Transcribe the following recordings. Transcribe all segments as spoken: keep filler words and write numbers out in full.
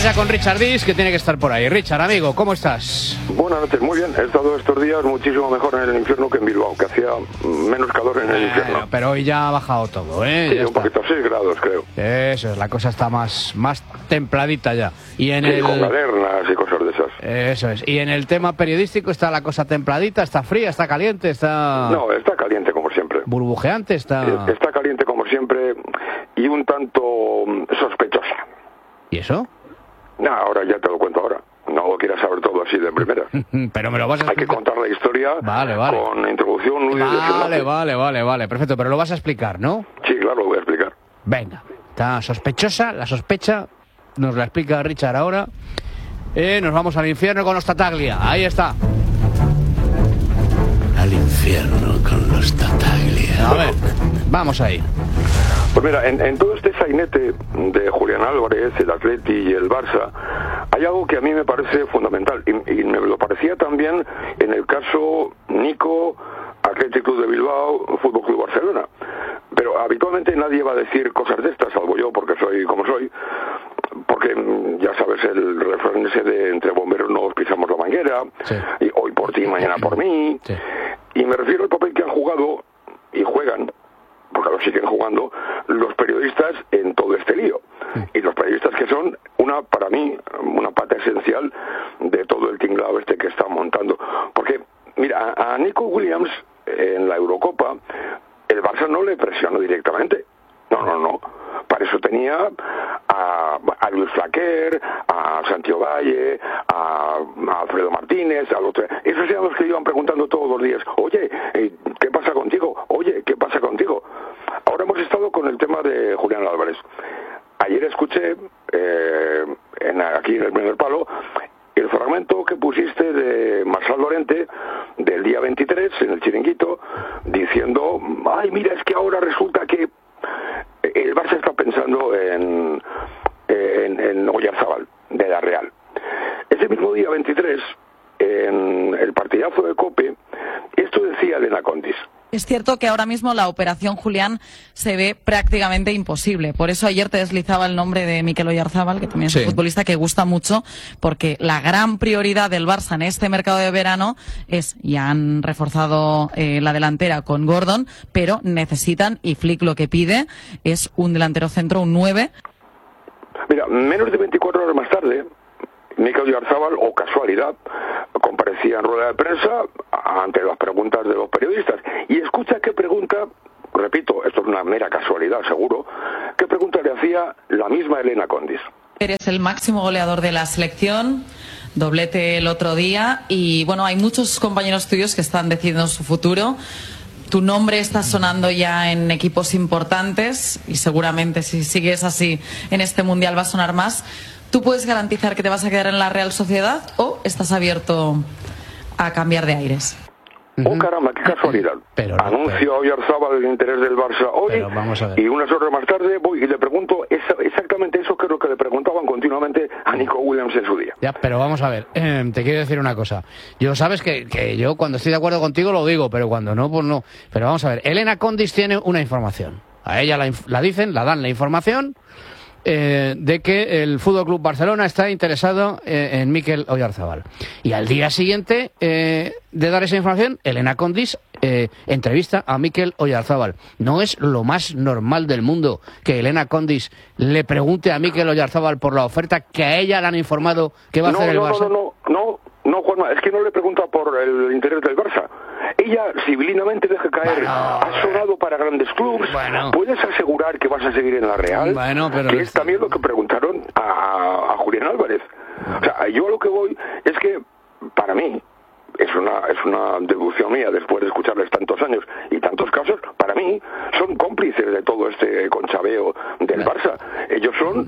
Vamos ya con Richard Diz, que tiene que estar por ahí. Richard, amigo, ¿cómo estás? Buenas noches, muy bien. He estado estos días muchísimo mejor en el infierno que en Bilbao, que hacía menos calor en el bueno, infierno. Pero hoy ya ha bajado todo, ¿eh? Sí, ya un está. poquito, seis grados, creo. Eso es, la cosa está más, más templadita ya. Y en Sí, el... con galernas y cosas de esas. Eso es. Y en el tema periodístico está la cosa templadita, está fría, está caliente, está... No, está caliente como siempre. burbujeante, está... Está caliente como siempre y un tanto sospechosa. ¿Y eso? No, ahora ya te lo cuento ahora. No lo quieras saber todo así de primera. Pero me lo vas a Hay que explicar. contar la historia Vale, vale. con introducción, nudo y Vale, desenlace. vale, vale, vale. Perfecto, pero lo vas a explicar, ¿no? Sí, claro, lo voy a explicar. Venga. Está sospechosa, la sospecha nos la explica Richard ahora. Eh, nos vamos al infierno con los Tataglia. Ahí está. Al infierno con los Tataglia. A ver, vamos ahí. Pues mira, en, en todo este sainete de Julián Álvarez, el Atleti y el Barça, hay algo que a mí me parece fundamental, y, y me lo parecía también en el caso Nico, Athletic Club de Bilbao, Fútbol Club Barcelona. Pero habitualmente nadie va a decir cosas de estas, salvo yo, porque soy como soy, porque ya sabes el refrán ese de entre bomberos no pisamos la manguera, Sí. y hoy por ti, mañana por mí, Sí. y me refiero al papel que han jugado y juegan, porque lo siguen jugando, los periodistas en todo este lío. Y los periodistas que son, una para mí, una pata esencial de todo el tinglado este que están montando. Porque, mira, a, a Nico Williams en la Eurocopa, el Barça no le presionó directamente. No, no, no. Para eso tenía a, a Luis Flaquer, a Santiago Valle, a, a Alfredo Martínez, a los tres. Esos eran los que iban preguntando todos los días, oye, ¿qué pasa contigo? Oye, ¿qué pasa contigo? Ahora hemos estado con el tema de Julián Álvarez. Ayer escuché, eh, en, aquí en el primer palo, el fragmento que pusiste de Marçal Llorente del día veintitrés en el Chiringuito, diciendo, ay, mira, es que ahora resulta que el Barça está pensando en, en, en Oyarzábal, de la Real. Ese mismo día veintitrés, en el partidazo de COPE, esto decía Elena Condis. Es cierto que ahora mismo la operación Julián se ve prácticamente imposible. Por eso ayer te deslizaba el nombre de Mikel Oyarzábal, que también es Sí. un futbolista que gusta mucho, porque la gran prioridad del Barça en este mercado de verano es, ya han reforzado eh, la delantera con Gordon, pero necesitan, y Flick lo que pide, es un delantero centro, un nueve. Mira, menos de veinticuatro horas más tarde, Mikel Oyarzábal, o casualidad, comparecía en rueda de prensa ante las preguntas de los periodistas. Y escucha qué pregunta, repito, esto es una mera casualidad seguro, qué pregunta le hacía la misma Elena Condis. Eres el máximo goleador de la selección, doblete el otro día, y bueno, hay muchos compañeros tuyos que están decidiendo su futuro. Tu nombre está sonando ya en equipos importantes y seguramente si sigues así en este mundial va a sonar más. ¿Tú puedes garantizar que te vas a quedar en la Real Sociedad o estás abierto a cambiar de aires? Oh, caramba, qué casualidad. Pero no, Anuncio pero- a Oyarzábal el interés del Barça hoy, Pero vamos a ver. y unas horas más tarde voy y le pregunto esa- exactamente eso que es lo que le preguntaban continuamente a Nico Williams en su día. Ya, pero vamos a ver, eh, te quiero decir una cosa. Yo sabes que, que yo cuando estoy de acuerdo contigo lo digo, pero cuando no, pues no. Pero vamos a ver, Elena Condis tiene una información. A ella la, inf- la dicen, la dan la información eh, de que el Fútbol Club Barcelona está interesado eh, en Mikel Oyarzábal. Y al día siguiente eh, de dar esa información, Elena Condis eh, entrevista a Mikel Oyarzábal. ¿No es lo más normal del mundo que Elena Condis le pregunte a Mikel Oyarzábal por la oferta que a ella le han informado que va a no, hacer el no, Barça? no, no, no, no, Juanma, es que no le pregunta por el interés del Barça. Ella civilinamente deja caer, Bueno, has sonado para grandes clubes, bueno. ¿puedes asegurar que vas a seguir en la Real? Bueno, pero que es- es también lo que preguntaron a, a Julián Álvarez. O sea, yo a lo que voy es que, para mí, es una es una deducción mía después de escucharles tantos años y tantos casos, para mí son cómplices de todo este conchabeo del Barça. Ellos son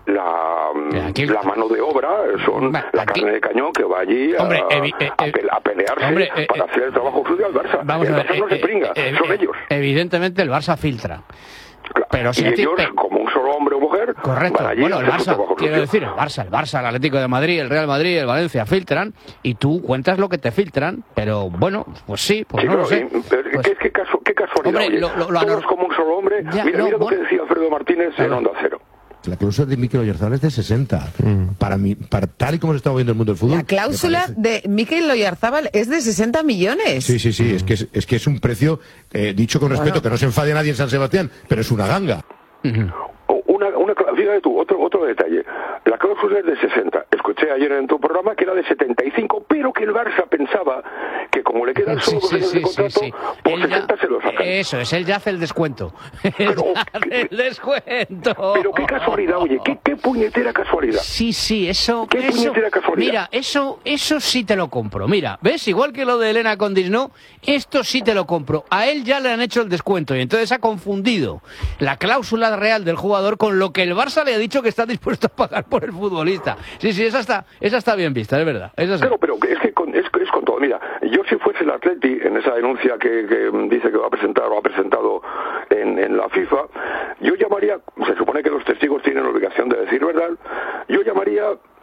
la, Aquí- la mano de obra, son Va, la aquí- carne de cañón que va allí a, Hombre, evi- eh, a eh, pe- a pelearse hombre, eh, para eh, hacer el trabajo suyo al Barça. Vamos el a ver, Barça no eh, se eh, pringa, eh, son eh, ellos. Evidentemente el Barça filtra. Claro. Pero si y a ti- ellos, eh, como un solo hombre o mujer, Correcto. van allí Bueno, a el hacer su Barça, trabajo quiero sucio. decir, el Barça, el Barça, el Atlético de Madrid, el Real Madrid, el Valencia filtran y tú cuentas lo que te filtran, pero bueno, pues sí, pues Sí, no claro, lo sé. y- pero Pues- ¿qué, qué, casu- qué casualidad. Hombre, oye. lo- lo- lo Todos anor- como un solo hombre. Ya, mira, no, mira lo bueno. que decía Alfredo Martínez en Claro. Onda Cero. La cláusula de Mikel Oyarzabal es de sesenta. Mm. Para mí, para tal y como se está moviendo el mundo del fútbol. La cláusula de Mikel Oyarzabal es de sesenta millones. Sí, sí, sí. Mm. Es, que es, es que es un precio, eh, dicho con respeto, bueno, que no se enfade nadie en San Sebastián, pero es una ganga. Mm-hmm. Una, una, fíjate tú, otro, otro detalle. La cláusula es de sesenta. Escuché ayer en tu programa que era de setenta y cinco, pero que el Barça pensaba que como le quedan solo dos sí, años sí, de contrato, sí, sí. por sesenta ya, se lo sacan. Eso es, él ya hace el descuento. Pero, hace el descuento. Pero qué casualidad, oye, qué, qué puñetera casualidad. Sí, sí, eso... Qué eso, puñetera casualidad. Mira, eso, eso sí te lo compro. Mira, ¿ves? Igual que lo de Elena Condis, no, esto sí te lo compro. A él ya le han hecho el descuento y entonces ha confundido la cláusula real del jugador con lo que el Barça le ha dicho que está dispuesto a pagar por el futbolista. Sí, sí, esa está, esa está bien vista, es verdad. Esa sí. Claro, pero es que con, es, es con todo. Mira, yo si fuese el Atleti en esa denuncia que, que dice que va a presentar o ha presentado en, en la FIFA, yo llamaría, se supone que los testigos tienen la obligación de decir verdad, yo llamaría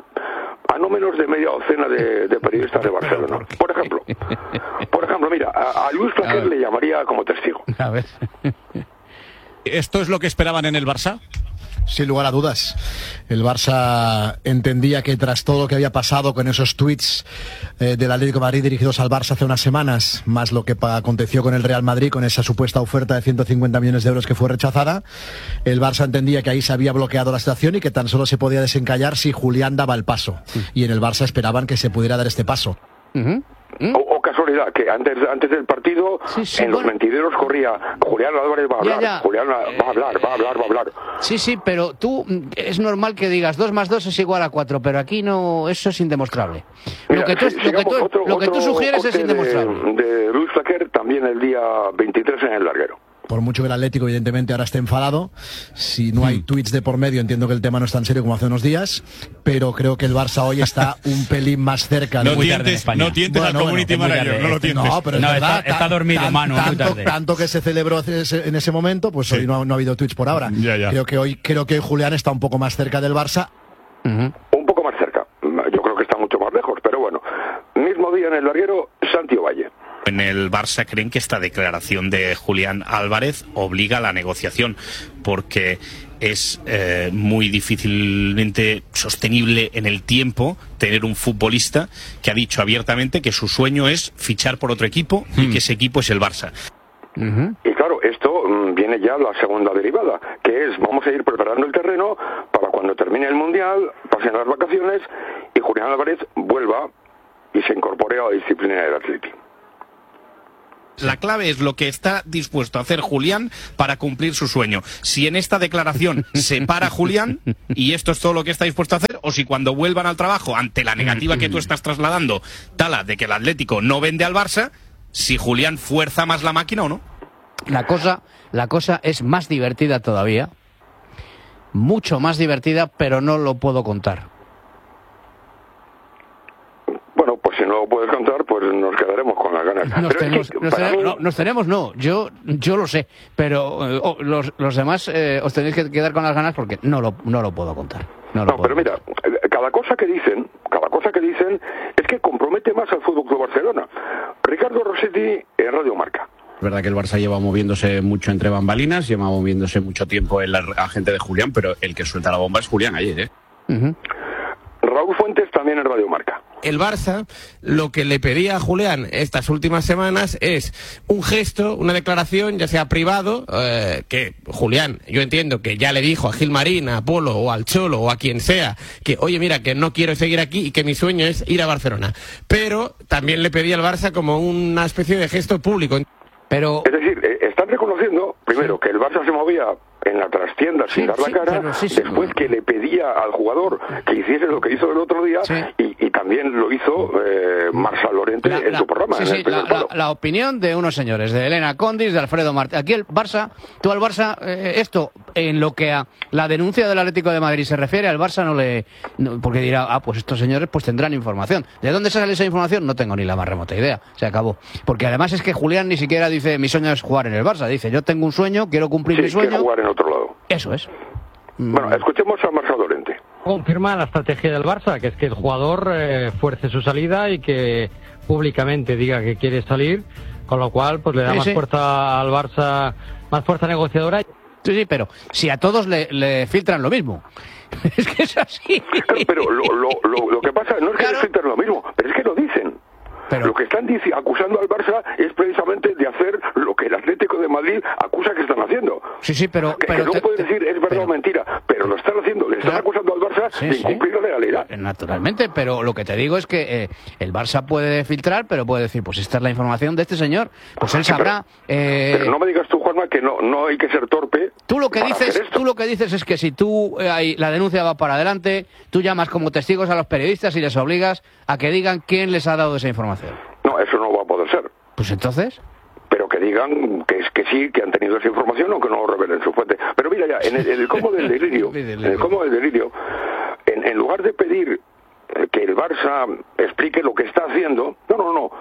a no menos de media docena de, de periodistas de Barcelona. Por ejemplo, por ejemplo, mira, a, a Luis Flaquer le llamaría como testigo. A ver. ¿Esto es lo que esperaban en el Barça? Sin lugar a dudas. El Barça entendía que tras todo lo que había pasado con esos tuits eh, del Atlético de Madrid dirigidos al Barça hace unas semanas, más lo que aconteció con el Real Madrid, con esa supuesta oferta de ciento cincuenta millones de euros que fue rechazada, el Barça entendía que ahí se había bloqueado la situación y que tan solo se podía desencallar si Julián daba el paso. Y en el Barça esperaban que se pudiera dar este paso. Uh-huh. ¿Mm? O, o casualidad, que antes antes del partido sí, sí, en bueno. los mentideros corría Julián Álvarez va a hablar, ya, ya. Julián va a hablar, va a hablar, va a hablar. Sí, sí, pero tú, es normal que digas dos más dos es igual a cuatro, pero aquí no, eso es indemostrable. Mira, lo que tú, si, lo que tú, otro, lo que tú sugieres es indemostrable. De, de Luis Flaquer también el día veintitrés en el larguero. Por mucho que el Atlético evidentemente ahora esté enfadado, si no hay mm. tuits de por medio, entiendo que el tema no es tan serio como hace unos días, pero creo que el Barça hoy está un pelín más cerca. No tientes, no tientes bueno, al community bueno, manager, no lo tientes. No, pero es no, verdad, está, está dormido, tan, Manu, tanto, muy tarde. Tanto que se celebró en ese momento, pues sí. hoy no, no ha habido tuits por ahora. Ya, ya. Creo que hoy creo que Julián está un poco más cerca del Barça. Uh-huh. Un poco más cerca. Yo creo que está mucho más lejos, pero bueno. Mismo día en el larguero, Santi Ovalle. En el Barça creen que esta declaración de Julián Álvarez obliga a la negociación, porque es eh, muy difícilmente sostenible en el tiempo tener un futbolista que ha dicho abiertamente que su sueño es fichar por otro equipo mm. y que ese equipo es el Barça. Uh-huh. Y claro, esto mmm, viene ya la segunda derivada, que es vamos a ir preparando el terreno para cuando termine el Mundial, pasen las vacaciones y Julián Álvarez vuelva y se incorpore a la disciplina del Atlético. La clave es lo que está dispuesto a hacer Julián para cumplir su sueño. Si en esta declaración se para Julián y esto es todo lo que está dispuesto a hacer, o si cuando vuelvan al trabajo, ante la negativa que tú estás trasladando, Tala, de que el Atlético no vende al Barça, si Julián fuerza más la máquina o no. La cosa, la cosa es más divertida todavía, mucho más divertida, pero no lo puedo contar. Bueno, pues si no lo puedes contar, pues nos quedaremos con las ganas. Nos, tenemos, es que nos, tenemos, mí... no, nos tenemos, no, yo yo lo sé, pero eh, oh, los, los demás eh, os tenéis que quedar con las ganas porque no lo, no lo puedo contar. No, lo no puedo pero mira, cada cosa que dicen, cada cosa que dicen es que compromete más al F C Barcelona. Ricardo Rossetti en Radio Marca. Es verdad que el Barça lleva moviéndose mucho entre bambalinas, lleva moviéndose mucho tiempo en la agente de Julián, pero el que suelta la bomba es Julián ayer, ¿eh? Uh-huh. Raúl Fuentes también en Radio Marca. El Barça lo que le pedía a Julián estas últimas semanas es un gesto, una declaración, ya sea privado, eh, que Julián, yo entiendo que ya le dijo a Gilmarín, a Polo o al Cholo o a quien sea, que oye mira que no quiero seguir aquí y que mi sueño es ir a Barcelona. Pero también le pedía al Barça como una especie de gesto público. Pero... Es decir, eh, están reconociendo, primero, que el Barça se movía en la trastienda sí, sin dar sí, la cara, sí, sí, después sí. que le pedía al jugador que hiciese lo que hizo el otro día sí. y, y también lo hizo eh, Marçal Llorente la, en la, su programa. Sí, en sí, la, la, la opinión de unos señores, de Elena Condis, de Alfredo Martín. Aquí el Barça, tú al Barça, eh, esto, en lo que a la denuncia del Atlético de Madrid se refiere, al Barça no le... No, porque dirá, ah, pues estos señores pues tendrán información. ¿De dónde sale esa información? No tengo ni la más remota idea. Se acabó. Porque además es que Julián ni siquiera dice, mi sueño es jugar en el Barça. Dice, yo tengo un sueño, quiero cumplir sí, mi sueño. Quiero jugar en otro lado. Eso es. Bueno, escuchemos a Marçal Llorente. Confirma la estrategia del Barça, que es que el jugador eh, fuerce su salida y que públicamente diga que quiere salir, con lo cual pues le da sí, más sí. fuerza al Barça, más fuerza negociadora. Sí, sí, pero si a todos le, le filtran lo mismo. Es que es así. Claro, pero lo, lo, lo, lo que pasa no es que claro. les filtran lo mismo, pero es que lo dicen. Pero... Lo que están dic- acusando al Barça es precisamente de hacer lo que el Atlético de Madrid acusa que están haciendo. Sí, sí, pero... Que, pero que no te, puedes te, decir es verdad pero, o mentira, pero lo están haciendo, le están claro. acusando al Barça sí, de incumplir sí. la legalidad. Naturalmente, pero lo que te digo es que eh, el Barça puede filtrar, pero puede decir, pues esta es la información de este señor, pues él sabrá... Pero, eh... pero no me digas tú, Juanma, que no, no hay que ser torpe. Tú lo que dices, tú lo que dices es que si tú eh, la denuncia va para adelante, tú llamas como testigos a los periodistas y les obligas a que digan quién les ha dado esa información. No, eso no va a poder ser. Pues entonces... Pero que digan que es que sí, que han tenido esa información o que no revelen su fuente. Pero mira ya, en el, en el combo del delirio, en el combo del delirio, en, en lugar de pedir que el Barça explique lo que está haciendo, no, no, no.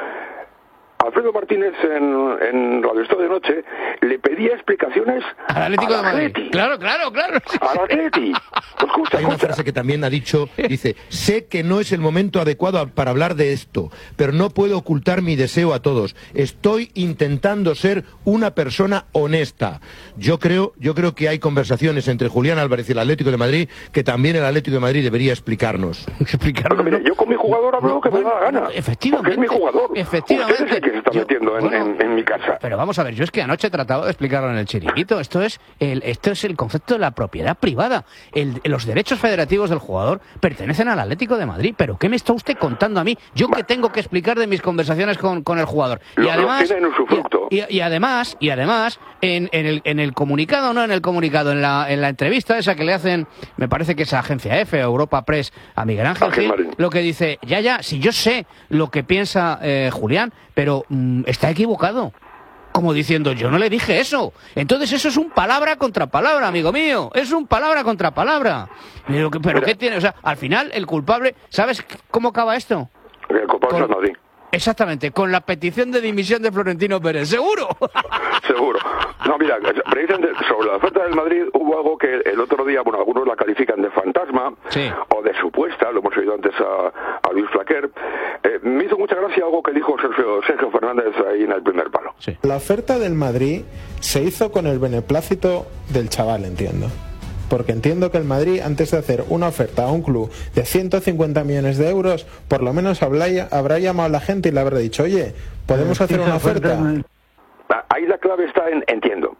Alfredo Martínez en, en Radio Estado de Noche le pedía explicaciones al Atlético a de Madrid. Atleti. Claro, claro, claro. Al Atleti. Pues justo, Hay una frase que también ha dicho, dice, sé que no es el momento adecuado para hablar de esto, pero no puedo ocultar mi deseo a todos. Estoy intentando ser una persona honesta. Yo creo, yo creo que hay conversaciones entre Julián Álvarez y el Atlético de Madrid que también el Atlético de Madrid debería explicarnos. Explicarnos. Mire, yo con mi jugador hablo lo que bueno, me da la gana. Efectivamente. Porque es mi jugador. Efectivamente. Usted es el que se está yo, metiendo en, bueno, en, en mi casa. Pero vamos a ver, yo es que anoche he tratado de explicarlo en el chiringuito. Esto es el, esto es el concepto de la propiedad privada. El, los derechos federativos del jugador pertenecen al Atlético de Madrid. ¿Pero qué me está usted contando a mí? ¿Yo qué tengo que explicar de mis conversaciones con, con el jugador? Y lo, además, lo tiene en usufructo. Y, y, y además, y además en, en, el, en el comunicado, no en el comunicado, en la, en la entrevista esa que le hacen, me parece que es Agencia F, Europa Press, a Miguel Ángel Gil, lo que dice, ya, ya, si yo sé lo que piensa eh, Julián, pero mmm, está equivocado. Como diciendo, yo no le dije eso. Entonces eso es un palabra contra palabra, amigo mío. Es un palabra contra palabra. Pero, pero ¿qué tiene? O sea, al final, el culpable... ¿Sabes cómo acaba esto? El culpable es Madrid. Exactamente, con la petición de dimisión de Florentino Pérez. ¿Seguro? Seguro. No, mira, precisamente sobre la oferta del Madrid hubo algo que el otro día, bueno, algunos la califican de fantasma sí. o de supuesta, lo hemos oído antes a, a Luis Flaquer. Eh, me hizo mucha gracia algo que dijo Sergio, Sergio Fernández ahí en el primer palo. Sí. La oferta del Madrid se hizo con el beneplácito del chaval, entiendo. Porque entiendo que el Madrid, antes de hacer una oferta a un club de ciento cincuenta millones de euros, por lo menos habrá, habrá llamado a la gente y le habrá dicho, oye, ¿podemos hacer una oferta? Ahí la clave está en entiendo.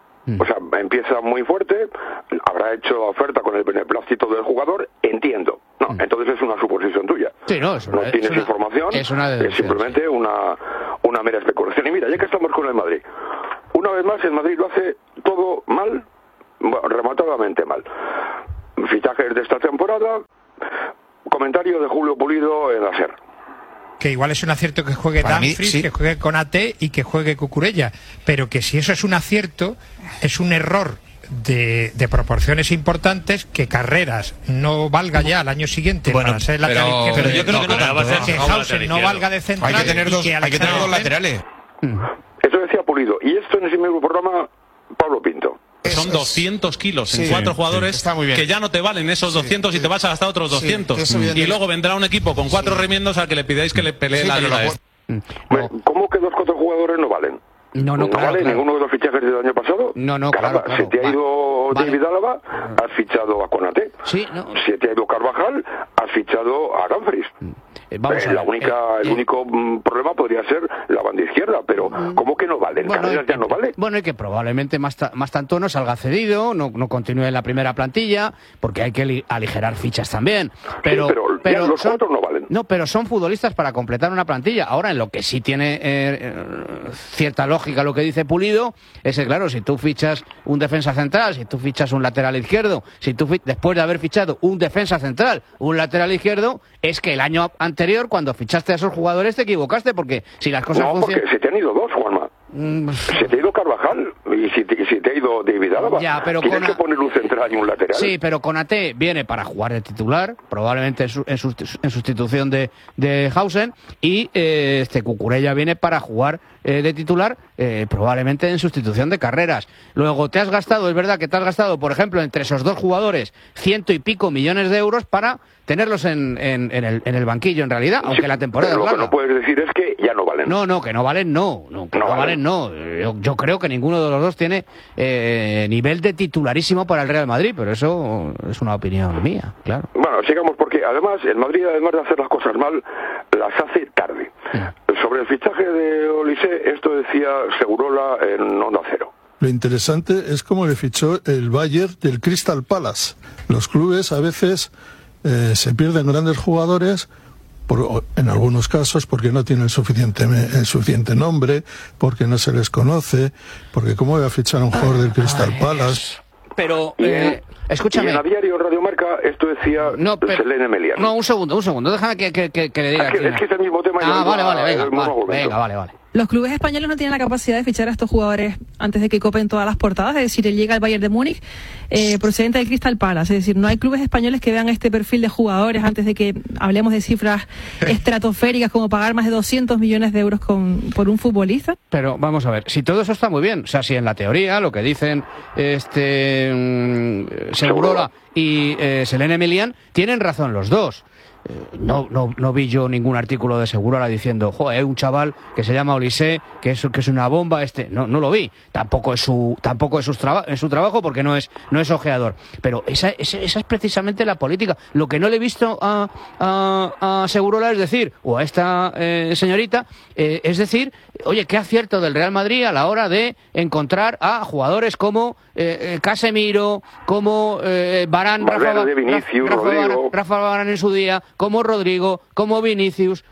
O sea, empieza muy fuerte, habrá hecho oferta con el beneplácito del jugador, entiendo. No, entonces es una suposición tuya. Sí, no, es una, no tienes es una, información, es, una es simplemente una, una mera especulación. Y mira, ya que estamos con el Madrid, una vez más el Madrid lo hace todo mal, bueno, rematadamente mal. Fichajes de esta temporada, comentario de Julio Pulido en la SER. Que igual es un acierto que juegue Dumfries, sí. que juegue Konaté y que juegue Cucurella, pero que si eso es un acierto, es un error de, de proporciones importantes que Carreras no valga ya al año siguiente bueno, para ser lateral pero, izquierdo. Pero yo creo no, que, no, no, no, que Hausen no valga de central. Hay que tener dos, que hay que tener dos laterales. Eso decía Pulido. Y esto en ese mismo programa, Pablo Pinto. Son doscientos kilos sí, en cuatro sí, jugadores sí, muy bien. que ya no te valen esos doscientos sí, y te vas a gastar otros doscientos. Sí, y luego vendrá un equipo con cuatro sí. remiendos al que le pidáis que le pelee sí, la liga. No. ¿Cómo que dos cuatro jugadores no valen? No, no, ¿No claro, vale claro. ninguno de los fichajes del año pasado? No, no, Caramba, claro, claro. Si te ha ido vale. David Álava, has fichado a Konaté. Sí, no. Si te ha ido Carvajal, has fichado a Dumfries. Eh, vamos eh, a la ver, única, eh, el eh, único mm, problema podría ser la banda izquierda, pero ¿cómo que no valen? Bueno, Carreras ya no vale. Bueno, y que probablemente más, ta, más tanto no salga cedido, no, no continúe en la primera plantilla, porque hay que li, aligerar fichas también. Pero, sí, pero, pero los son, cuatro no valen. No, pero son futbolistas para completar una plantilla. Ahora, en lo que sí tiene eh, eh, cierta lógica lo que dice Pulido, es que, claro, si tú fichas un defensa central, si tú fichas un lateral izquierdo, si tú después de haber fichado un defensa central, un lateral izquierdo, es que el año anterior, cuando fichaste a esos jugadores, te equivocaste, porque si las cosas no, funcionan... porque se te han ido dos, Juanma. Mm. Se te ha ido Carvajal y si te, si te ha ido David Álava. Ya, pero tienes con que poner un central y un lateral. Sí, pero Konaté viene para jugar de titular, probablemente en, su, en, su, en sustitución de, de Hausen, y eh, este Cucurella viene para jugar eh, de titular, eh, probablemente en sustitución de Carreras. Luego te has gastado, es verdad que te has gastado, por ejemplo, entre esos dos jugadores, ciento y pico millones de euros para tenerlos en, en, en, el, en el banquillo, en realidad, aunque sí, la temporada pero es lo que no puedes decir es que ya no valen. No, no, que no valen, no, no, que no, no valen, bien, no. Yo, yo creo que ninguno de los dos tiene eh, nivel de titularísimo para el Real Madrid, pero eso es una opinión mía, claro. Bueno, sigamos porque además el Madrid, además de hacer las cosas mal, las hace tarde. Sí. Sobre el fichaje de Olise, esto decía Segurola en Onda Cero. Lo interesante es cómo le fichó el Bayern del Crystal Palace. Los clubes a veces eh, se pierden grandes jugadores, por, en algunos casos porque no tienen suficiente, el suficiente nombre, porque no se les conoce, porque cómo voy a fichar a un jugador del Crystal Palace. Pero, eh, escúchame. Y en A Diario Radio Marca esto decía no, Selene Melian. No, un segundo, un segundo, déjame que, que, que, que le diga. Es que, es que es el mismo tema. Ah, vale, vale, venga, vale, venga, vale, vale. Los clubes españoles no tienen la capacidad de fichar a estos jugadores antes de que copen todas las portadas, es decir, él llega al Bayern de Múnich eh, procedente del Crystal Palace, es decir, no hay clubes españoles que vean este perfil de jugadores antes de que hablemos de cifras estratosféricas como pagar más de doscientos millones de euros con, por un futbolista. Pero vamos a ver, si todo eso está muy bien, o sea, si en la teoría lo que dicen este um, Segurola y eh, Selene Melian tienen razón los dos. No, no, no vi yo ningún artículo de Segurola diciendo, joder, hay un chaval que se llama Olise, que es, que es una bomba, este, no, no lo vi. Tampoco es su, tampoco es su, traba, es su trabajo porque no es, no es ojeador. Pero esa, esa, esa es precisamente la política. Lo que no le he visto a, a, a Segurola es decir, o a esta eh, señorita, eh, es decir, oye, qué acierto del Real Madrid a la hora de encontrar a jugadores como eh, Casemiro, como eh, Varane, Rafa, Valverde, Vinicius, Rafa, Rodrigo. Rafa Varane en su día, como Rodrigo, como Vinicius,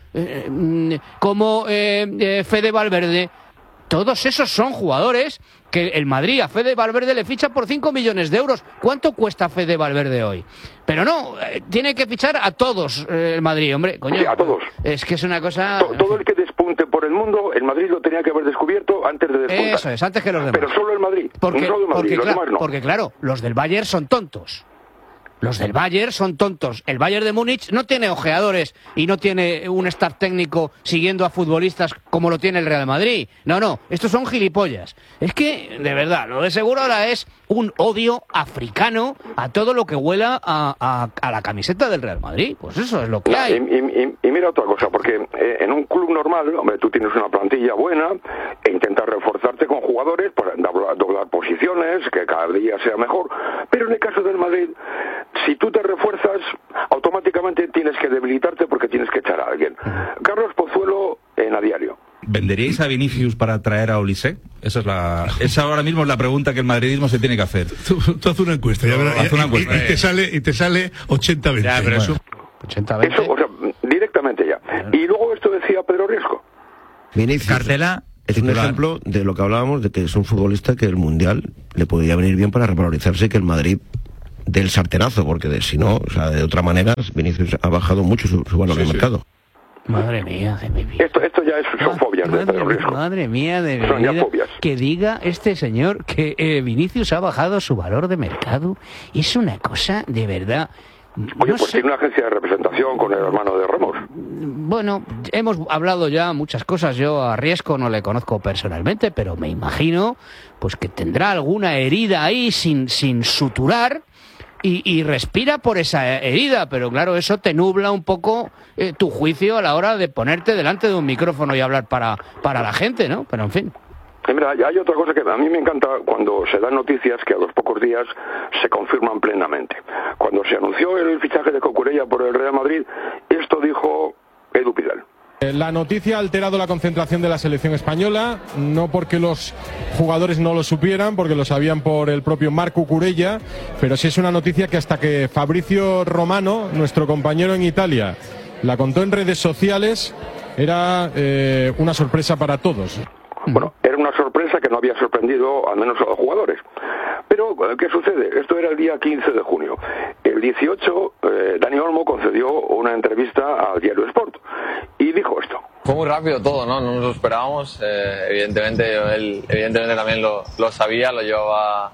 eh, como eh, eh, Fede Valverde. Todos esos son jugadores que el Madrid a Fede Valverde le ficha por cinco millones de euros. ¿Cuánto cuesta Fede Valverde hoy? Pero no, eh, tiene que fichar a todos eh, el Madrid, hombre. Coño, sí, a todos. Es que es una cosa... Todo, todo el que despunte por el mundo, el Madrid lo tenía que haber descubierto antes de despuntar. Eso es, antes que los demás. Pero solo el Madrid. Porque, solo el Madrid, porque, los claro, demás no. porque claro, los del Bayern son tontos. Los del Bayern son tontos. El Bayern de Múnich no tiene ojeadores y no tiene un staff técnico siguiendo a futbolistas como lo tiene el Real Madrid. No, no, estos son gilipollas. Es que, de verdad, lo de Segurola es un odio africano a todo lo que huela a, a, a la camiseta del Real Madrid. Pues eso es lo que hay. Y, y, y mira otra cosa, porque eh, en un club normal, hombre, tú tienes una plantilla buena e intentas reforzarte con jugadores para doblar, doblar posiciones, que cada día sea mejor. Pero en el caso del Madrid, si tú te refuerzas, automáticamente tienes que debilitarte porque tienes que echar a alguien. Carlos Pozuelo en A Diario. ¿Venderíais a Vinicius para traer a Olise? Esa es la, esa ahora mismo es la pregunta que el madridismo se tiene que hacer. Tú, tú haz una encuesta, ya verás, haz una y, encuesta. Y, y te sale y te sale ochenta veinte. Ya, pero eso, ochenta veinte. Eso, o sea, directamente ya. Y luego esto decía Pedro Riesco. Vinicius. Cartela. Es un ejemplo de lo que hablábamos, de que es un futbolista que el Mundial le podría venir bien para revalorizarse y que el Madrid del sartenazo, porque de, si no, o sea, de otra manera, Vinicius ha bajado mucho su, su valor sí, de sí. mercado. Madre mía de mi vida. Esto, esto ya es, son fobias madre, de Pedro Riesco. Madre mía de mi son vida. Ya fobias. Que diga este señor que eh, Vinicius ha bajado su valor de mercado. Es una cosa de verdad. Oye, no pues sé. tiene una agencia de representación con el hermano de Ramos. Bueno, hemos hablado ya muchas cosas. Yo a Riesco no le conozco personalmente, pero me imagino pues que tendrá alguna herida ahí sin, sin suturar. Y, y respira por esa herida, pero claro, eso te nubla un poco eh, tu juicio a la hora de ponerte delante de un micrófono y hablar para, para la gente, ¿no? Pero en fin. Y mira, hay otra cosa que a mí me encanta cuando se dan noticias que a los pocos días se confirman plenamente. Cuando se anunció el fichaje de Cucurella por el Real Madrid, esto dijo Edu Pidal. La noticia ha alterado la concentración de la selección española, no porque los jugadores no lo supieran, porque lo sabían por el propio Marc Cucurella, pero sí es una noticia que hasta que Fabrizio Romano, nuestro compañero en Italia, la contó en redes sociales, era eh, una sorpresa para todos. Bueno, era una sorpresa que no había sorprendido al menos a los jugadores. Pero, ¿qué sucede? Esto era el día quince de junio. El dieciocho, eh, Dani Olmo concedió una entrevista al diario Sport y dijo esto. Fue muy rápido todo, ¿no? No nos lo esperábamos. Eh, evidentemente, él evidentemente también lo, lo sabía, lo llevaba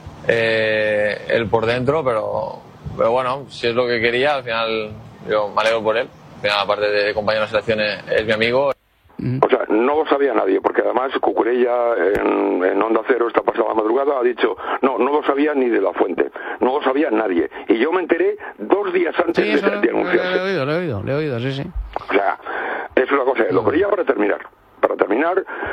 eh, él por dentro, pero, pero bueno, si es lo que quería, al final yo me alegro por él. Al final, aparte de compañero de selecciones, es mi amigo. O sea, no lo sabía nadie, porque además Cucurella en, en Onda Cero esta pasada madrugada ha dicho, no, no lo sabía ni de la fuente, no lo sabía nadie. Y yo me enteré dos días antes sí, de, eso, de anunciarse. Le he oído, le he oído, le he oído, sí, sí. O sea, es una cosa, lo quería para terminar. Para terminar,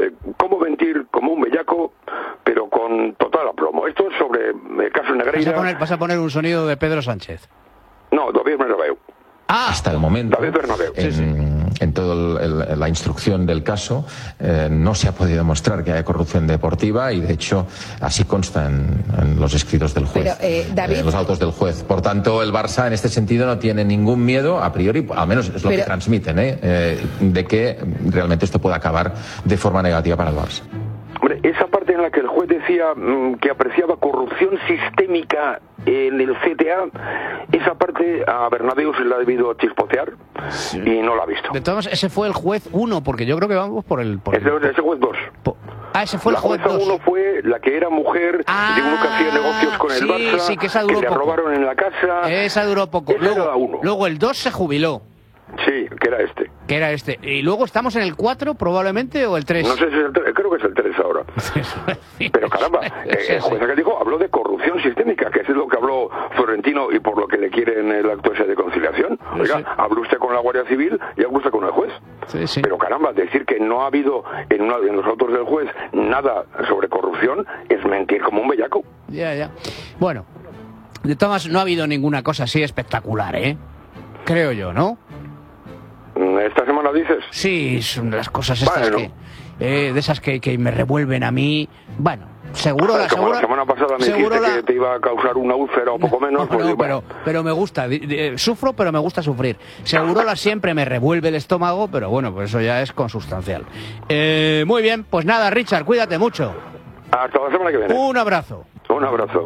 eh, cómo mentir como un bellaco, pero con total aplomo. Esto es sobre el caso Negreira. ¿Vas a poner, vas a poner un sonido de Pedro Sánchez? No, David Bernabéu. Ah, hasta el momento, David Bernabéu. en, Sí, sí. en toda la instrucción del caso, eh, no se ha podido demostrar que haya corrupción deportiva y, de hecho, así consta en, en los escritos del juez, Pero, eh, David- en los autos del juez. Por tanto, el Barça, en este sentido, no tiene ningún miedo, a priori, al menos es lo Pero- que transmiten, ¿eh? Eh, de que realmente esto pueda acabar de forma negativa para el Barça. Hombre, esa parte en la que el juez decía mm, que apreciaba corrupción sistémica en el C T A, esa parte a Bernabéu se la ha debido chispotear y no la ha visto. De todas maneras, ese fue el juez uno, porque yo creo que vamos por el... Por el- Ese, ese juez dos. Ah, ese fue la el juez jueza dos. uno fue la que era mujer Ah, de uno que hacía negocios con el sí, Barça, sí, que esa duró le poco. robaron en la casa. Esa duró poco. Ese era Luego, uno. luego el dos se jubiló, Sí, que era este. que era este. Y luego estamos en el cuatro probablemente, o el tres. No sé si es el tres, creo que es el tres ahora. Pero caramba, eh, el juez que dijo habló de corrupción sistémica, que es lo que habló Florentino y por lo que le quieren el acto ese de conciliación. Oiga, Sí. habló usted con la Guardia Civil y habló usted con el juez. Sí, sí. Pero caramba, decir que no ha habido en, una, en los autos del juez nada sobre corrupción es mentir como un bellaco. Ya, ya. Bueno, de todas maneras, no ha habido ninguna cosa así espectacular, ¿eh? Creo yo, ¿no? ¿Esta semana dices? Sí, son de las cosas estas Bueno. que... eh, de esas que, que me revuelven a mí. Bueno, seguro la... Como Seguro, la semana pasada me seguro dijiste la- que te iba a causar una úlcera o poco menos. pues No, digo, pero, pero me gusta, di- di- eh, sufro pero me gusta sufrir. Segurola siempre me revuelve el estómago, pero bueno, pues eso ya es consustancial. Eh, muy bien, pues nada, Richard, cuídate mucho. hasta la semana que viene. Un abrazo. Un abrazo.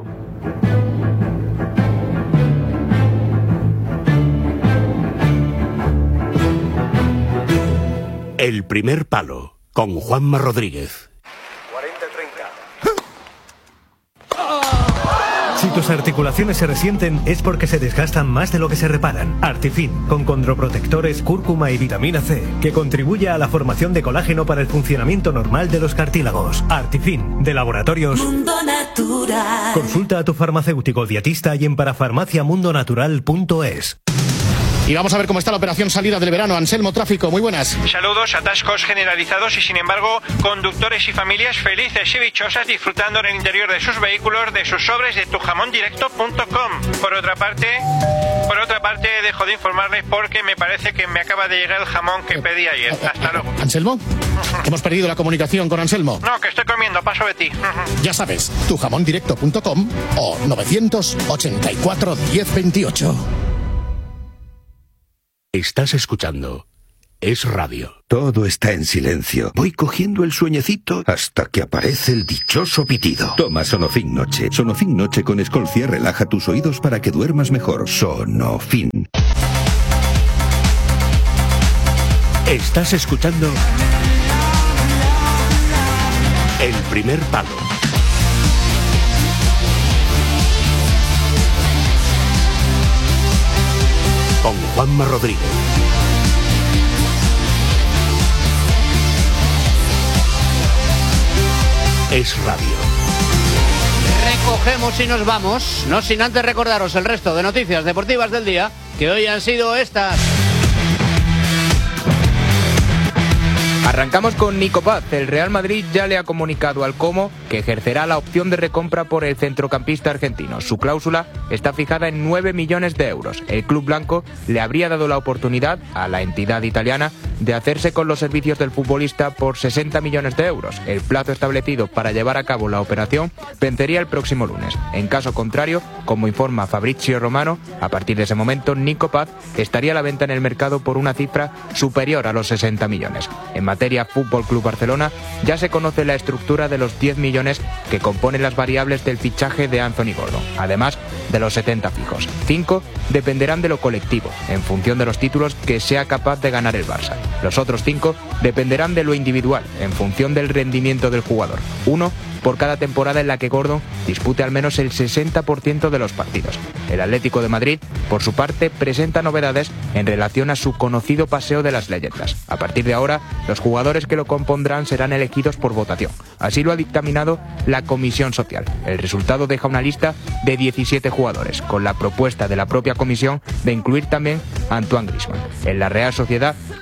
El primer palo, con Juanma Rodríguez. Si tus articulaciones se resienten es porque se desgastan más de lo que se reparan. Artifin, con condroprotectores, cúrcuma y vitamina C, que contribuye a la formación de colágeno para el funcionamiento normal de los cartílagos. Artifin, de Laboratorios Mundo Natural. Consulta a tu farmacéutico dietista y en parafarmaciamundonatural punto es. Y vamos a ver cómo está la operación salida del verano. Anselmo Tráfico, muy buenas. Saludos, atascos generalizados y sin embargo conductores y familias felices y dichosas disfrutando en el interior de sus vehículos de sus sobres de tu jamón directo punto com. Por otra parte, por otra parte dejo de informarles porque me parece que me acaba de llegar el jamón que pedí ayer. Hasta luego. Anselmo, hemos perdido la comunicación con Anselmo. No, que estoy comiendo, paso de ti. Ya sabes, tu jamón directo punto com o novecientos ochenta y cuatro diez veintiocho. Estás escuchando Es Radio. Todo está en silencio. Voy cogiendo el sueñecito hasta que aparece el dichoso pitido. Toma Sonofin Noche. Sonofin Noche con Escolcia relaja tus oídos para que duermas mejor. Sonofin. Estás escuchando El primer palo. Con Juanma Rodríguez. Es Radio. Recogemos y nos vamos, no sin antes recordaros el resto de noticias deportivas del día, que hoy han sido estas. Arrancamos con Nico Paz. El Real Madrid ya le ha comunicado al Como que ejercerá la opción de recompra por el centrocampista argentino. Su cláusula está fijada en nueve millones de euros. El club blanco le habría dado la oportunidad a la entidad italiana de hacerse con los servicios del futbolista por sesenta millones de euros. El plazo establecido para llevar a cabo la operación vencería el próximo lunes. En caso contrario, como informa Fabrizio Romano, a partir de ese momento Nico Paz estaría a la venta en el mercado por una cifra superior a los sesenta millones. En materia Fútbol Club Barcelona, ya se conoce la estructura de los diez millones que componen las variables del fichaje de Anthony Gordon, además de los setenta fijos. cinco dependerán de lo colectivo, en función de los títulos que sea capaz de ganar el Barça. Los otros cinco dependerán de lo individual, en función del rendimiento del jugador. Uno por cada temporada en la que Gordon dispute al menos el sesenta por ciento de los partidos. El Atlético de Madrid, por su parte, presenta novedades en relación a su conocido paseo de las leyendas. A partir de ahora, los jugadores que lo compondrán serán elegidos por votación. Así lo ha dictaminado la Comisión Social. El resultado deja una lista de diecisiete jugadores, con la propuesta de la propia comisión de incluir también a Antoine Griezmann. En la Real Sociedad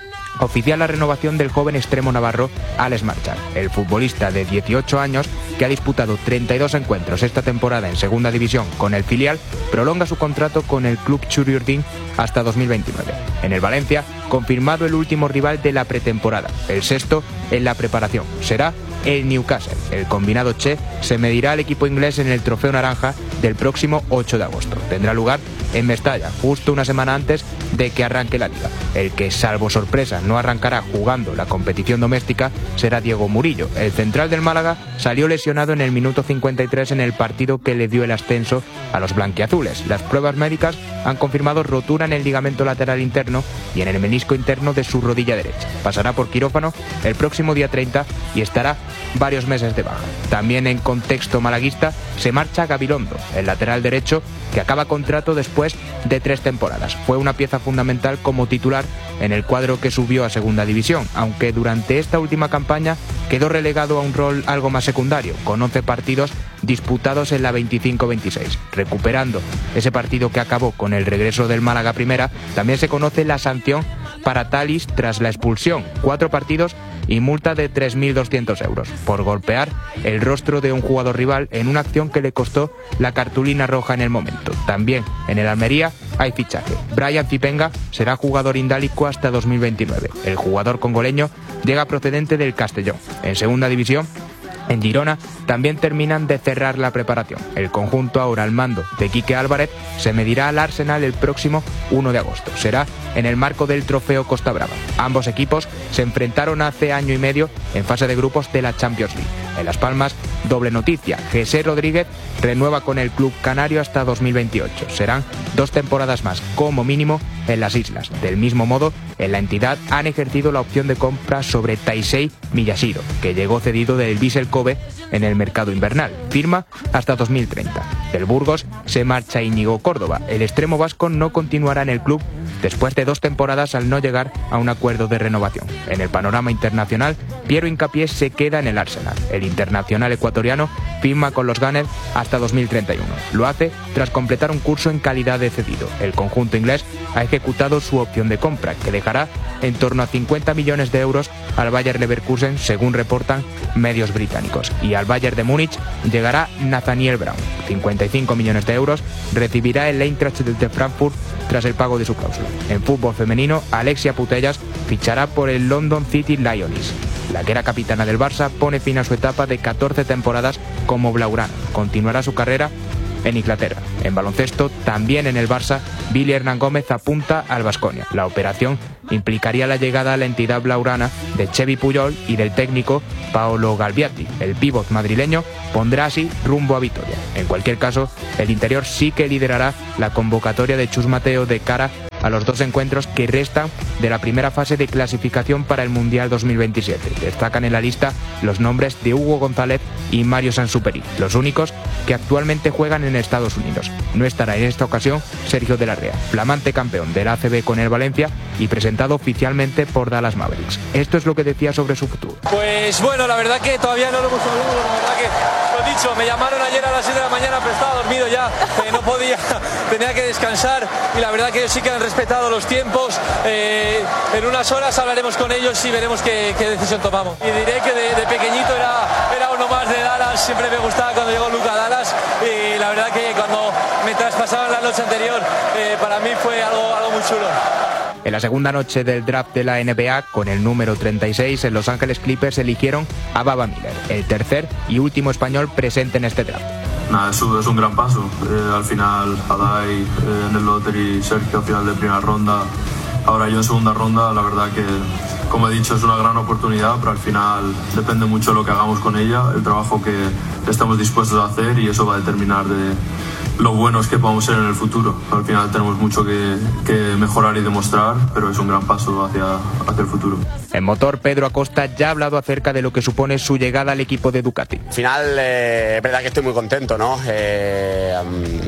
oficial la renovación del joven extremo navarro Alex Marchal. El futbolista de dieciocho años, que ha disputado treinta y dos encuentros esta temporada en segunda división con el filial, prolonga su contrato con el club Churiurdin hasta dos mil veintinueve. En el Valencia, confirmado el último rival de la pretemporada, el sexto en la preparación, será el Newcastle. El combinado Che se medirá al equipo inglés en el Trofeo Naranja del próximo ocho de agosto. Tendrá lugar en Mestalla, justo una semana antes de que arranque la Liga. El que, salvo sorpresa, no arrancará jugando la competición doméstica será Diego Murillo. El central del Málaga salió lesionado en el minuto cincuenta y tres en el partido que le dio el ascenso a los blanquiazules. Las pruebas médicas han confirmado rotura en el ligamento lateral interno y en el menisco interno de su rodilla derecha. Pasará por quirófano el próximo día treinta y estará varios meses de baja. También en contexto malaguista se marcha Gabilondo, el lateral derecho, que acaba contrato después de tres temporadas. Fue una pieza fundamental como titular en el cuadro que subió a segunda división, aunque durante esta última campaña quedó relegado a un rol algo más secundario, con once partidos disputados en la veinticinco veintiséis. Recuperando ese partido que acabó con el regreso del Málaga a primera, también se conoce la sanción para Talis tras la expulsión, cuatro partidos y multa de tres mil doscientos euros, por golpear el rostro de un jugador rival en una acción que le costó la cartulina roja en el momento. También en el Almería hay fichaje. Brian Zipenga será jugador indálico hasta dos mil veintinueve. El jugador congoleño llega procedente del Castellón. En segunda división, en Girona también terminan de cerrar la preparación. El conjunto, ahora al mando de Quique Álvarez, se medirá al Arsenal el próximo uno de agosto. Será en el marco del Trofeo Costa Brava. Ambos equipos se enfrentaron hace año y medio en fase de grupos de la Champions League. En Las Palmas, doble noticia. José Rodríguez renueva con el club canario hasta dos mil veintiocho. Serán dos temporadas más, como mínimo, en las islas. Del mismo modo, en la entidad han ejercido la opción de compra sobre Taisei Miyashiro, que llegó cedido del Vissel Kobe en el mercado invernal. Firma hasta dos mil treinta. Del Burgos se marcha Íñigo Córdoba. El extremo vasco no continuará en el club después de dos temporadas al no llegar a un acuerdo de renovación. En el panorama internacional, Piero Hincapié se queda en el Arsenal. El internacional ecuatoriano firma con los Gunners hasta dos mil treinta y uno. Lo hace tras completar un curso en calidad de cedido. El conjunto inglés ha ejecutado su opción de compra, que dejará en torno a cincuenta millones de euros al Bayer Leverkusen, según reportan medios británicos. Y al Bayern de Múnich llegará Nathaniel Brown. cincuenta y cinco millones de euros recibirá el Eintracht de Frankfurt tras el pago de su cláusula. En fútbol femenino, Alexia Putellas fichará por el London City Lions. La que era capitana del Barça pone fin a su etapa de catorce temporadas como blaugrana. Continuará su carrera en Inglaterra. En baloncesto, también en el Barça, Billy Hernán Gómez apunta al Baskonia. La operación implicaría la llegada a la entidad blaugrana de Xevi Puyol y del técnico Paolo Galbiati. El pívot madrileño pondrá así rumbo a Vitoria. En cualquier caso, el interior sí que liderará la convocatoria de Chus Mateo de cara a los dos encuentros que restan de la primera fase de clasificación para el Mundial dos mil veintisiete. Destacan en la lista los nombres de Hugo González y Mario Sansuperi, los únicos que actualmente juegan en Estados Unidos. No estará en esta ocasión Sergio de la Rea, flamante campeón del A C B con el Valencia y presentado oficialmente por Dallas Mavericks. Esto es lo que decía sobre su futuro. Pues bueno, la verdad que todavía no lo hemos hablado, la verdad que lo he dicho, me llamaron ayer a las seis de la mañana, pero estaba dormido ya, eh, no podía, tenía que descansar y la verdad que ellos sí que han respetado los tiempos. Eh, en unas horas hablaremos con ellos y veremos qué, qué decisión tomamos. Y diré que de, de pequeñito era, era uno más de Dallas, siempre me gustaba cuando llegó Luka a Dallas y la verdad que cuando me traspasaron la noche anterior, eh, para mí fue algo, algo muy chulo. En la segunda noche del draft de la N B A, con el número treinta y seis, en Los Ángeles Clippers eligieron a Baba Miller, el tercer y último español presente en este draft. Nada, eso es un gran paso. Eh, al final, Adai eh, en el lottery, Sergio al final de primera ronda, ahora yo en segunda ronda, la verdad que, como he dicho, es una gran oportunidad, pero al final depende mucho de lo que hagamos con ella, el trabajo que estamos dispuestos a hacer y eso va a determinar de lo buenos que podamos ser en el futuro. Al final tenemos mucho que, que mejorar y demostrar, pero es un gran paso hacia, hacia el futuro. En motor, Pedro Acosta ya ha hablado acerca de lo que supone su llegada al equipo de Ducati. Al final, eh, es verdad que estoy muy contento, ¿no? Eh, um,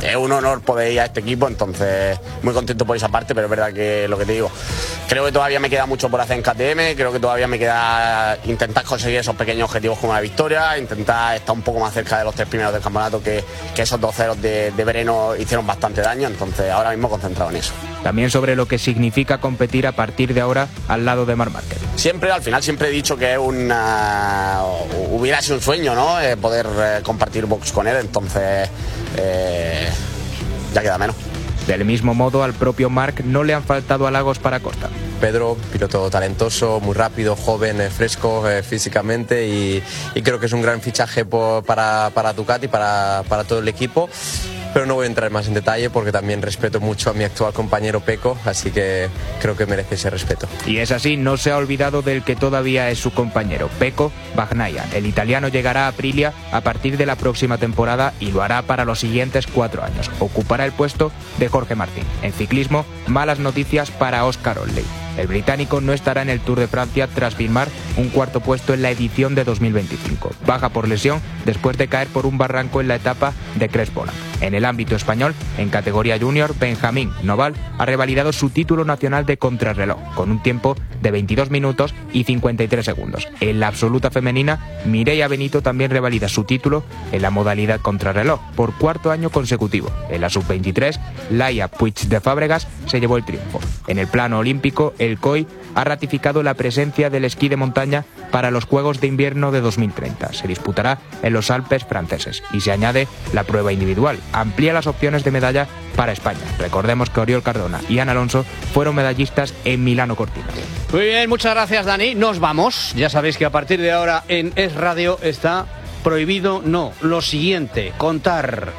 es un honor poder ir a este equipo, entonces muy contento por esa parte, pero es verdad que lo que te digo, creo que todavía me queda mucho por hacer en K T M, creo que todavía me queda intentar conseguir esos pequeños objetivos como la victoria, intentar estar un poco más cerca de los tres primeros del campeonato, que, que esos dos ceros de, de Breno hicieron bastante daño, entonces ahora mismo concentrado en eso. También sobre lo que significa competir a partir de ahora al lado de Marc Márquez. Siempre, al final, siempre he dicho que una, hubiera sido un sueño, ¿no? Eh, poder eh, compartir box con él, entonces eh, ya queda menos. Del mismo modo, al propio Marc no le han faltado halagos para Costa. Pedro, piloto talentoso, muy rápido, joven, eh, fresco eh, físicamente y, y creo que es un gran fichaje por, para, para Ducati, para, para todo el equipo. Pero no voy a entrar más en detalle porque también respeto mucho a mi actual compañero Pecco, así que creo que merece ese respeto. Y es así, no se ha olvidado del que todavía es su compañero, Pecco Bagnaia. El italiano llegará a Aprilia a partir de la próxima temporada y lo hará para los siguientes cuatro años. Ocupará el puesto de Jorge Martín. En ciclismo, malas noticias para Oscar Olley. El británico no estará en el Tour de Francia tras firmar un cuarto puesto en la edición de dos mil veinticinco. Baja por lesión después de caer por un barranco en la etapa de Crespola. En el ámbito español, en categoría junior, Benjamín Noval ha revalidado su título nacional de contrarreloj, con un tiempo de veintidós minutos y cincuenta y tres segundos. En la absoluta femenina, Mireia Benito también revalida su título en la modalidad contrarreloj, por cuarto año consecutivo. En la sub veintitrés, Laia Puig de Fábregas se llevó el triunfo. En el plano olímpico, el C O I ha ratificado la presencia del esquí de montaña para los Juegos de Invierno de dos mil treinta. Se disputará en los Alpes franceses y se añade la prueba individual. Amplía las opciones de medalla para España. Recordemos que Oriol Cardona y Ana Alonso fueron medallistas en Milano Cortina. Muy bien, muchas gracias, Dani. Nos vamos. Ya sabéis que a partir de ahora en Es Radio está prohibido, no, lo siguiente, contar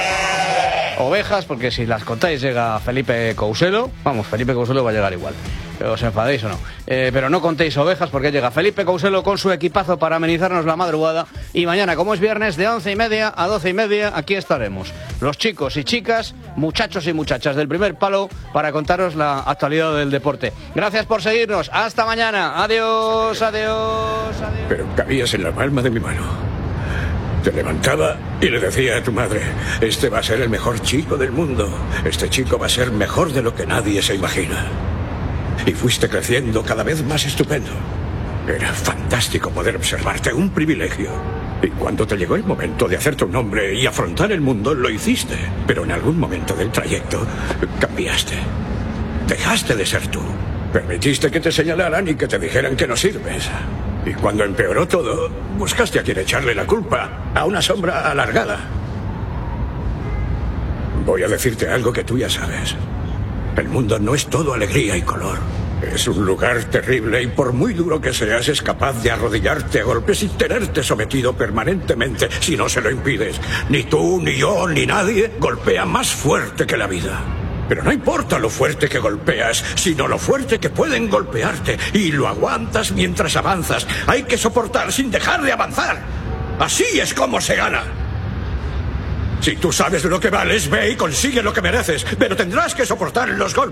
ovejas, porque si las contáis llega Felipe Couselo. Vamos, Felipe Couselo va a llegar igual. ¿Os enfadéis o no? Eh, pero no contéis ovejas porque llega Felipe Couselo con su equipazo para amenizarnos la madrugada. Y mañana, como es viernes, de once y media a doce y media, aquí estaremos. Los chicos y chicas, muchachos y muchachas del primer palo, para contaros la actualidad del deporte. Gracias por seguirnos. Hasta mañana. Adiós, adiós, adiós. Pero cabías en la palma de mi mano. Te levantaba y le decía a tu madre: este va a ser el mejor chico del mundo. Este chico va a ser mejor de lo que nadie se imagina. Y fuiste creciendo cada vez más estupendo. Era fantástico poder observarte, un privilegio. Y cuando te llegó el momento de hacerte un nombre y afrontar el mundo, lo hiciste. Pero en algún momento del trayecto cambiaste. Dejaste de ser tú. Permitiste que te señalaran y que te dijeran que no sirves. Y cuando empeoró todo, buscaste a quien echarle la culpa, a una sombra alargada. Voy a decirte algo que tú ya sabes. El mundo no es todo alegría y color. Es un lugar terrible y por muy duro que seas, es capaz de arrodillarte a golpes y tenerte sometido permanentemente si no se lo impides. Ni tú, ni yo, ni nadie golpea más fuerte que la vida. Pero no importa lo fuerte que golpeas, sino lo fuerte que pueden golpearte. Y lo aguantas mientras avanzas. Hay que soportar sin dejar de avanzar. Así es como se gana. Si tú sabes lo que vales, ve y consigue lo que mereces. Pero tendrás que soportar los golpes.